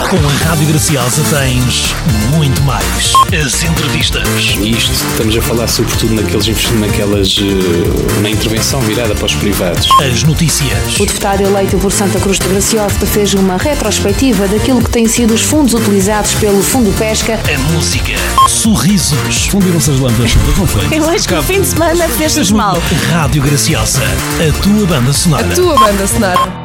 Com a Rádio Graciosa tens muito mais. As entrevistas. E isto, estamos a falar sobretudo na intervenção virada para os privados. As notícias. O deputado eleito por Santa Cruz de Graciosa fez uma retrospectiva daquilo que têm sido os fundos utilizados pelo Fundo Pesca. A música. Sorrisos. Fundiram-se as lâmpadas, não foi? Eu acho que o fim de semana fez-nos mal. Rádio Graciosa. A tua banda sonora. A tua banda sonora.